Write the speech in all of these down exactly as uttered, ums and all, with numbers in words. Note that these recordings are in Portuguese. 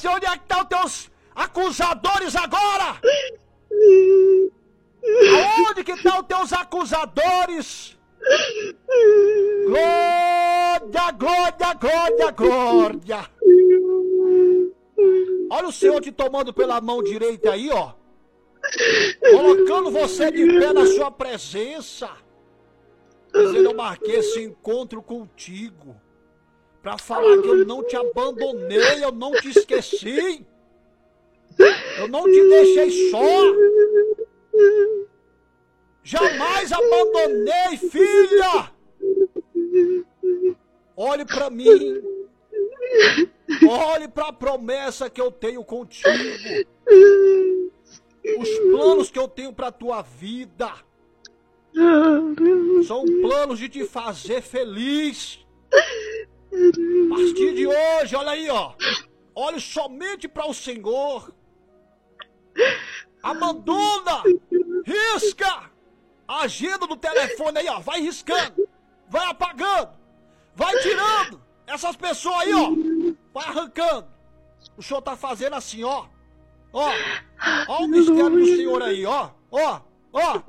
sei onde é que estão os teus acusadores agora. Aonde que estão os teus acusadores? Glória, glória, glória, glória. Olha o Senhor te tomando pela mão direita aí, ó. Colocando você de pé na sua presença. Dizendo, eu marquei esse encontro contigo. Pra falar que eu não te abandonei, eu não te esqueci. Eu não te deixei só. Jamais abandonei, filha. Olhe pra mim. Olhe pra promessa que eu tenho contigo. Os planos que eu tenho pra tua vida são planos de te fazer feliz. A partir de hoje, olha aí, ó. Olhe somente para o Senhor. Abandona. Risca a agenda do telefone aí, ó. Vai riscando. Vai apagando. Vai tirando. Essas pessoas aí, ó. Vai arrancando. O Senhor tá fazendo assim, ó. Ó. Ó o mistério do Senhor aí, ó. Ó. Ó.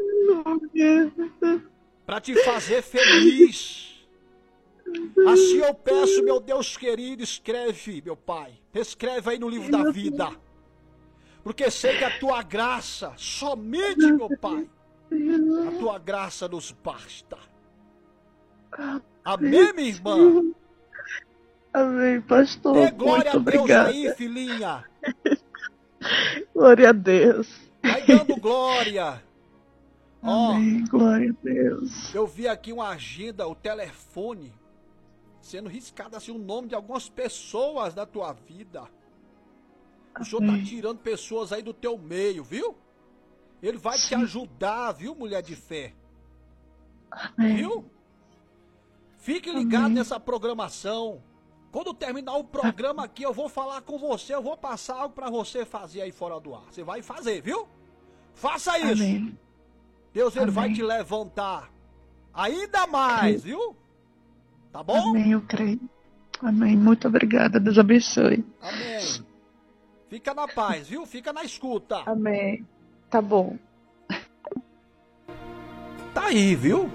Pra te fazer feliz. Assim eu peço, meu Deus querido, escreve, meu Pai. Escreve aí no livro da vida. Porque sei que a tua graça, somente, meu Pai, a tua graça nos basta. Amém, minha irmã? Amém, pastor. Dê glória muito a Deus obrigada. aí, filhinha. Glória a Deus. Vai dando glória. Amém, Ó, glória a Deus. Eu vi aqui uma agenda, o telefone, sendo riscado assim o nome de algumas pessoas da tua vida. O Senhor tá tirando pessoas aí do teu meio, viu? Ele vai Sim. te ajudar, viu, mulher de fé? Amém. Viu? Fique ligado Amém. nessa programação. Quando terminar o programa aqui, eu vou falar com você, eu vou passar algo pra você fazer aí fora do ar. Você vai fazer, viu? Faça isso. Amém. Deus, ele Amém. vai te levantar ainda mais, creio. viu? Tá bom? Amém, eu creio. Amém, muito obrigada, Deus abençoe. Amém. Fica na paz, viu? Fica na escuta. Amém. Tá bom. Tá aí, viu?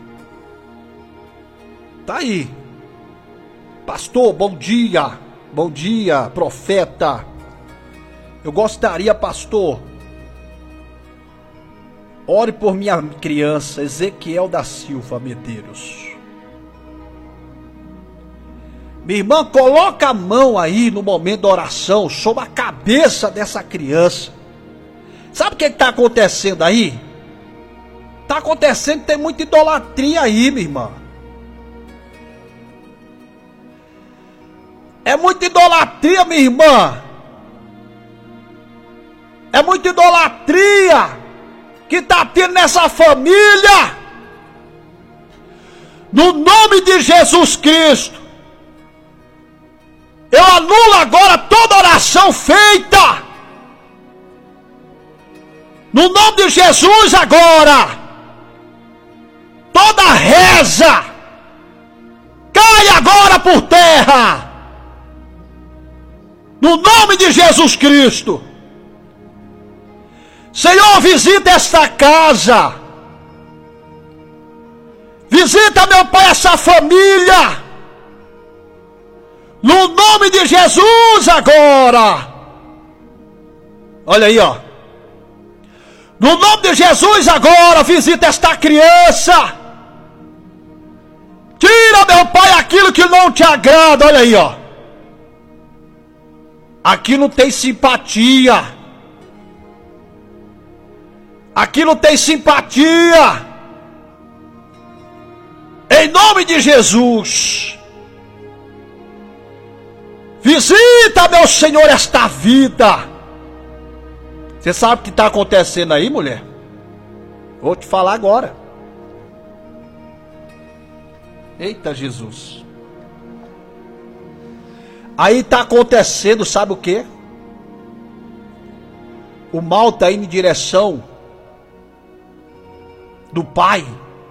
Tá aí. Pastor, bom dia. Bom dia, profeta. Eu gostaria, pastor, ore por minha criança, Ezequiel da Silva Medeiros. Minha irmã, coloca a mão aí no momento da oração sobre a cabeça dessa criança. Sabe o que está acontecendo aí? Está acontecendo que tem muita idolatria aí, minha irmã. É muita idolatria, minha irmã. É muita idolatria que está tendo nessa família. No nome de Jesus Cristo, eu anulo agora toda oração feita. No nome de Jesus agora, toda reza cai agora por terra. No nome de Jesus Cristo. Senhor, visita esta casa. Visita, meu Pai, essa família. No nome de Jesus agora. Olha aí, ó. No nome de Jesus agora, visita esta criança. Tira, meu Pai, aquilo que não te agrada. Olha aí, ó. Aqui não tem simpatia. Aqui não tem simpatia. Em nome de Jesus. Visita, meu Senhor, esta vida. Você sabe o que está acontecendo aí, mulher? Vou te falar agora. Eita Jesus. Aí está acontecendo, sabe o que? O mal está indo em direção do pai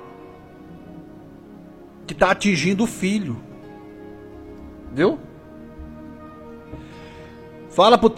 que está atingindo o filho. Viu? Fala pro